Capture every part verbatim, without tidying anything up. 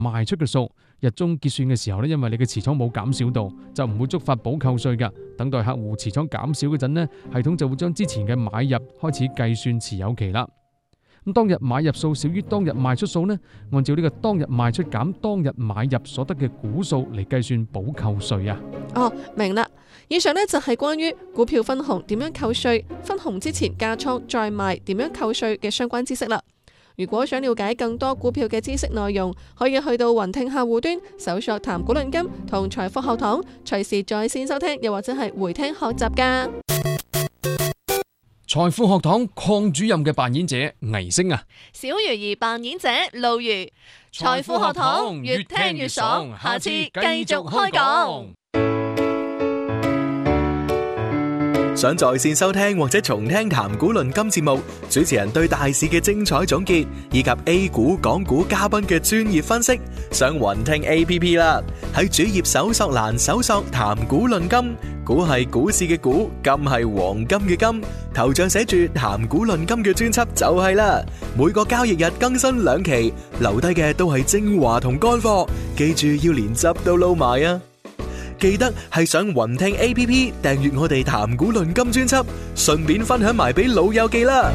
賣出嘅數，日中結算嘅時候咧，因為你嘅持倉冇減少到，就唔會觸發補扣稅㗎。等待客戶持倉減少嗰陣咧，系統就會將之前嘅買入開始計算持有期啦。咁當日買入數少於當日賣出數呢，按照呢個當日賣出減當日買入所得嘅股數嚟計算補扣稅啊。 哦，明啦。以上呢就係關於股票分紅點樣扣稅，分紅之前加倉再賣點樣扣稅嘅相關知識啦。如果想了解更多股票嘅知識內容，可以去到雲聽客戶端搜索談股論金同財富學堂，隨時在線收聽，又或者係回聽學習噶。 財富學堂鄺主任嘅扮演者倪星啊， 小魚兒扮演者露魚。財富學堂越聽越爽，下次繼續開講。 想在線收聽或者重聽談股論金節目，主持人對大市嘅精彩總結，以及 A 股、港股嘉賓嘅專業分析，上雲聽 A P P 啦。喺主頁搜索欄搜索談股論金，股係股市嘅股，金係黃金嘅金，頭像寫住談股論金嘅專輯就係啦。每個交易日更新兩期，留低嘅都係精華同乾貨，記住要連汁都撈埋啊！記得係上雲聽 A P P 訂閱我哋談股論金專輯，順便分享埋俾老友記啦。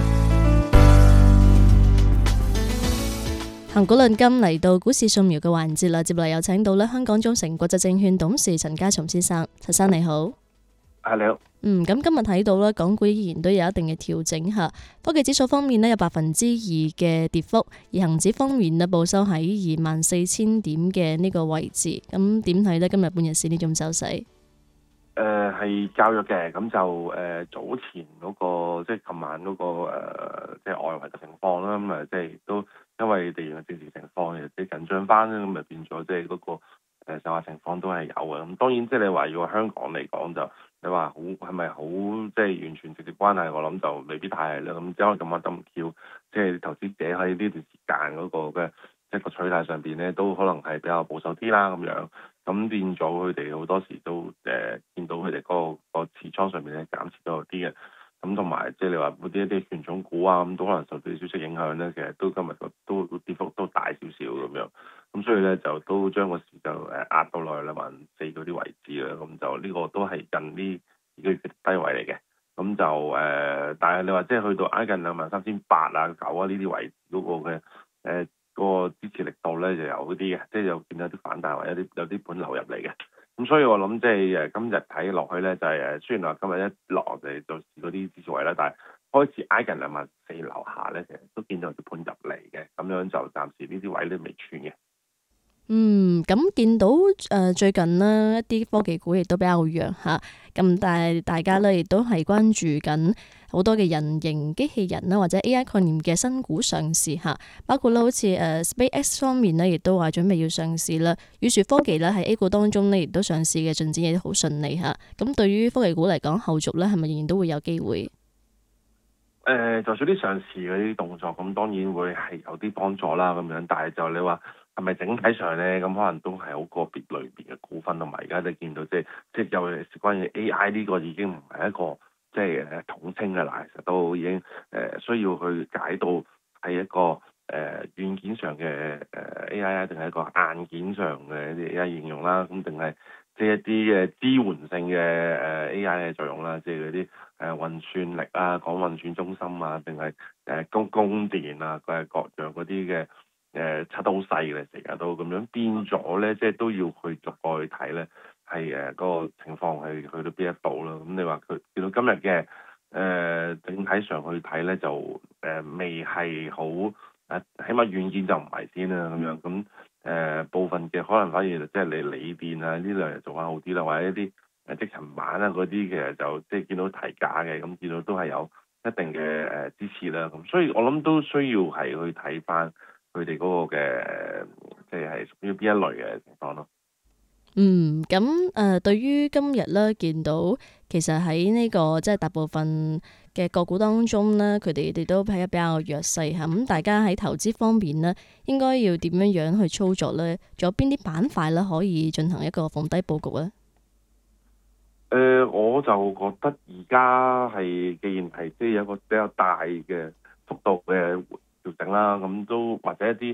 談股論金嚟到股市掃描嘅環節啦，接落嚟有請到咧香港中誠國際證券董事陳家松先生，陳生你好。 係你好。 嗯，咁今日睇到咧，港股依然都有一定嘅調整吓。科技指數方面咧有百分之二嘅跌幅，而恒指方面咧報收喺二萬四千點嘅呢個位置。咁點睇咧？今日半日市呢種走勢？ 誒係較弱嘅，咁就誒、呃、早前嗰、那個即係琴晚嗰、那個、呃、即係外圍嘅情況啦，咁啊即係都因為地緣嘅政治情況又即係緊張翻咧，咁啊變咗即係嗰個誒上下情況都係有嘅。咁當然即係你話要香港嚟講就你話好係咪好即係完全直接關係？我諗就未必太係啦。咁只可以咁啱咁巧，即係投資者喺呢段時間嗰個嘅即係個取態上邊咧，都可能係比較保守啲啦咁樣。咁變咗佢哋好多時都誒、呃、見到佢哋嗰個個持倉上面咧減少咗啲嘅。咁同埋即係你話嗰啲一啲權重股啊，咁都可能受到啲消息影響咧，其實都今日個都跌幅都大少少咁樣。咁所以咧就都將個市就誒壓到落去兩萬四嗰啲位置啦。咁就呢個都係近呢幾個月嘅低位嚟嘅。咁就誒、呃，但係你話即係去到挨近兩萬三千八啊九啊呢啲位置嗰個嘅誒。呃個支持力度咧就有啲嘅，即係有見到啲反彈或者有啲有啲本流入嚟嘅。咁所以我諗即係誒今日睇落去咧就係、是、誒雖然話今日一落就就嗰啲支持位啦，但係開始挨近兩萬四樓下咧，其實都見到有啲盤入嚟嘅。咁樣就暫時呢啲位都未穿嘅。 嗯，咁見到誒、呃、最近呢一啲科技股亦都比較弱吓，咁但係大家咧亦都係關注緊好多嘅人形機器人啦，或者 A I 概念嘅新股上市吓，包括咧好似誒 SpaceX 方面呢，亦都話準備要上市啦。宇樹科技咧喺 A 股當中呢，亦都上市嘅進展亦都好順利吓。咁對於科技股嚟講，後續咧係咪仍然都會有機會？ 誒、呃，就算啲上市嗰啲動作，咁當然會係有啲幫助啦，咁樣。但係就你話係咪整體上咧，咁可能都係好個別類別嘅股份，同埋而家你見到即係即係尤其是關於 A I 呢個已經唔係一個即係誒統稱嘅啦，其實都已經誒、呃、需要去解到係一個誒、呃、軟件上嘅誒、呃、A I 啊，定係一個硬件上嘅一啲 A I 應用啦，咁定係即係一啲嘅支援性嘅誒 A I 嘅作用啦，即係嗰啲誒運算力啊，講運算中心啊，定係誒供供電啊，佢係各樣嗰啲嘅誒測得好細嘅，成日都咁樣變咗咧，即係都要去逐個去睇咧，係誒嗰個情況係去到邊一步啦。咁你話佢見到今日嘅誒整體上去睇咧，就誒、呃、未係好誒，起碼軟件就唔係先啦咁樣咁。誒、呃、部分嘅可能反而即係你鋰電啊呢兩日做翻好啲啦，或者一啲誒積層板啊嗰啲其實就即係見到提價嘅，咁見到都係有一定嘅誒、呃、支持啦。咁所以我諗都需要係去睇翻佢哋嗰個嘅即係係屬於邊一類嘅情況咯。 嗯，咁誒、呃，對於今日咧見到，其實喺呢、這個即係大部分嘅個股當中咧，佢哋哋都係比較弱勢嚇。咁大家喺投資方面咧，應該要點樣樣去操作咧？仲有邊啲板塊咧可以進行一個逢低佈局咧？ 誒、呃，我就覺得而家係既然係即係有一個比較大嘅幅度嘅調整啦，咁都或者一啲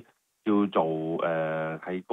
叫做誒喺